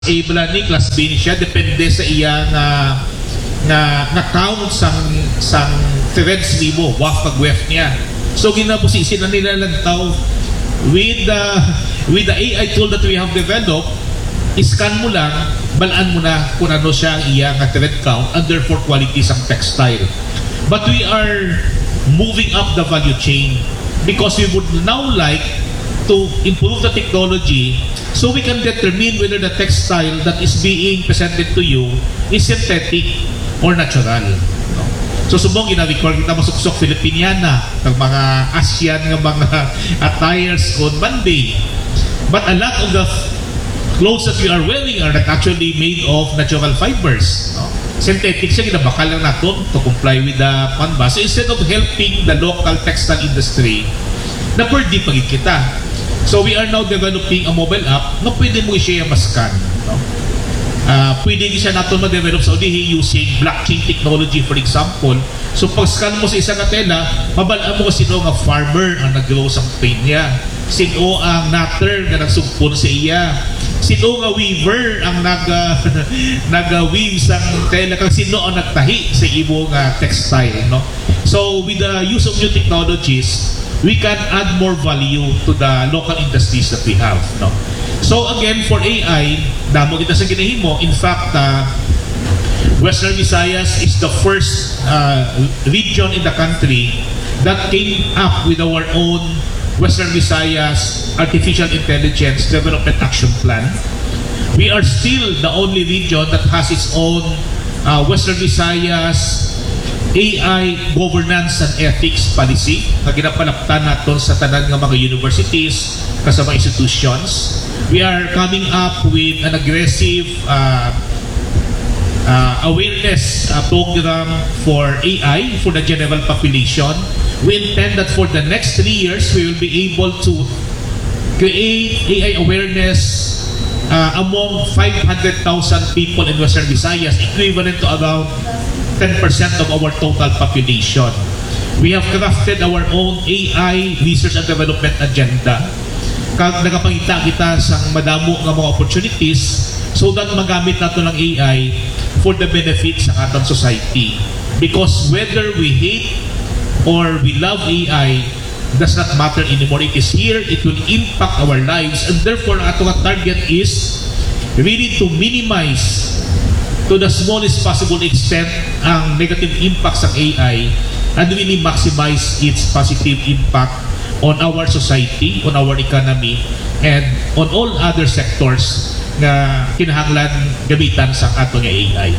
A bala ni class B ni siya depende sa iya na count sang threads nimo waf pag wef niya. So ginabusisin na nila lantaw with the AI tool that we have developed. Iscan mo lang, balaan mo na kung ano siya ang iya nga thread count and therefore quality sang textile. But we are moving up the value chain because we would now like to improve the technology so we can determine whether the textile that is being presented to you is synthetic or natural. No? So subong gina-record kita masuksok Filipiniana ng mga Asian ng mga attires on Monday. But a lot of the clothes that we are wearing are not actually made of natural fibers. No? Synthetic siya, ginabakal lang natin to comply with the panba. So instead of helping the local textile industry, na per di pagit kita. So we are now developing a mobile app na pwede mo siya maskan. No? Pwede siya natin ma-develop sa ulihi using blockchain technology for example. So pag scan mo sa isang tela, mabalaan mo kung sino nga farmer ang nag-grow sa pain niya. Sino ang nutter na nagsugpon sa iya. Sino nga weaver ang nag-weave sa tela. Kung sino ang nagtahi sa ibong textile. No? So with the use of new technologies, we can add more value to the local industries that we have. No? So again, for AI, damo kita sa ginahimo. In fact, Western Visayas is the first region in the country that came up with our own Western Visayas Artificial Intelligence Development Action Plan. We are still the only region that has its own Western Visayas AI governance and ethics policy na ginapalaptan natin sa tanan ng mga universities kasama institutions. We are coming up with an aggressive awareness program for AI for the general population. We intend that for the next 3 years we will be able to create AI awareness among 500,000 people in Western Visayas, equivalent to around 10% of our total population. We have crafted our own AI research and development agenda. Kag nagapangita kita sa madamo nga mga opportunities so that magamit nato ng AI for the benefit sa atong society. Because whether we hate or we love AI does not matter anymore. It is here, it will impact our lives, and therefore atong target is really to minimize to the smallest possible extent ang negative impact ng AI and really maximize its positive impact on our society, on our economy, and on all other sectors na kinahanglan gamitan sa atong AI.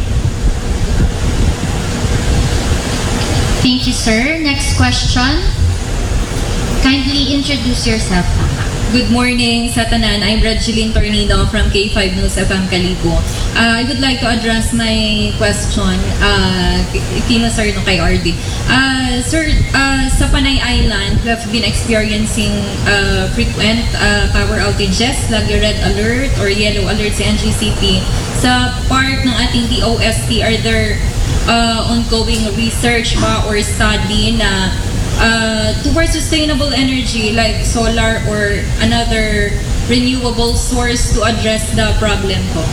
Thank you, sir. Next question. Kindly introduce yourself. Good morning sa tanan. I'm Regeline Tornino from K5 News FM Calibo. I would like to address my question kina sir no kay RD. Sir, sa Panay Island, we have been experiencing frequent power outages, lagi red alert or yellow alert sa NGCP. Sa part ng ating DOST, are there ongoing research ba or study na towards sustainable energy like solar or another renewable source to address the problem po?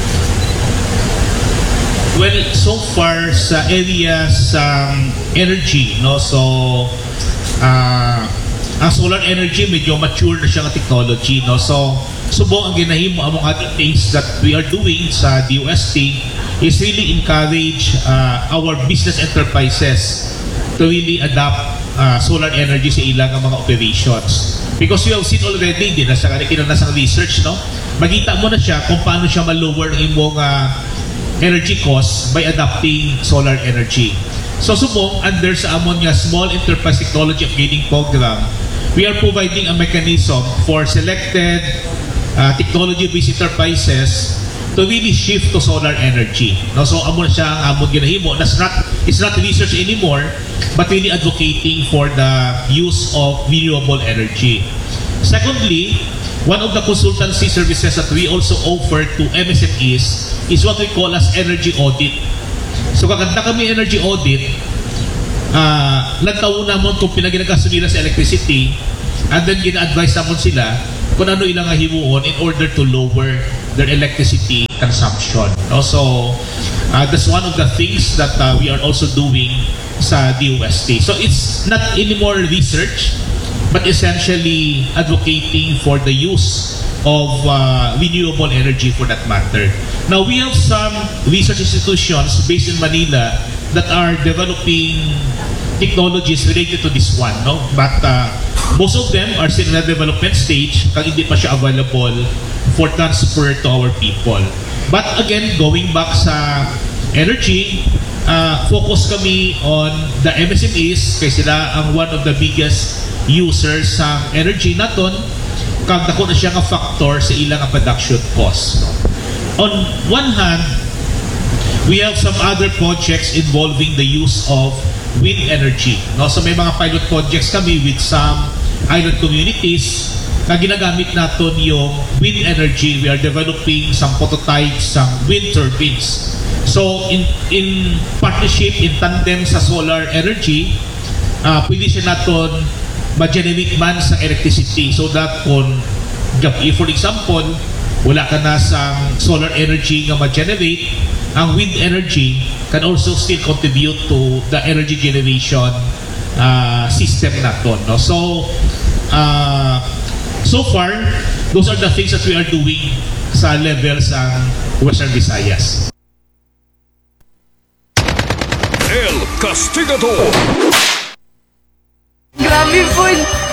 Well, so far sa area sa energy, no, so ang solar energy medyo mature na siya ng technology, no, so subong ang ginahimo among other things that we are doing sa DOST is really encourage our business enterprises to really adapt solar energy sa ilang mga operations. Because we have seen already, din nasa kinanasang research, no? Magita mo na siya kung paano siya ma-lower ng imong energy cost by adapting solar energy. So subong, under sa amon nga Small Enterprise Technology Upgrading Program, we are providing a mechanism for selected technology-based enterprises to really shift to solar energy. No? So amon siya ang amon ginahimo. It's not research anymore, but really advocating for the use of renewable energy. Secondly, one of the consultancy services that we also offer to MSMEs is what we call as energy audit. So kakanta kami energy audit, nagtaon namon kung pinaginagastos nila sa electricity, and then gina-advise namon sila kung ano ilang himuon in order to lower their electricity consumption. Also, that's one of the things that we are also doing sa DOST. So it's not anymore research, but essentially advocating for the use of renewable energy for that matter. Now, we have some research institutions based in Manila that are developing technologies related to this one, no? But most of them are still in the development stage, kaya hindi pa siya available for transfer to our people. But again, going back sa energy, focus kami on the MSMEs, kaya sila ang one of the biggest users sa energy naton, kag dako na siya nga factor sa ilang production cost. On one hand, we have some other projects involving the use of wind energy. No? So may mga pilot projects kami with some island communities na ginagamit natin yung wind energy. We are developing some prototypes, some wind turbines. So in partnership, in tandem sa solar energy, pwede siya natin ma-generate man sa electricity so that kung, for example, wala ka na sa solar energy nga ma-generate, ang wind energy can also still contribute to the energy generation system natin. No? So, so far, those are the things that we are doing sa level sa Western Visayas. El Castigador. Grabe po.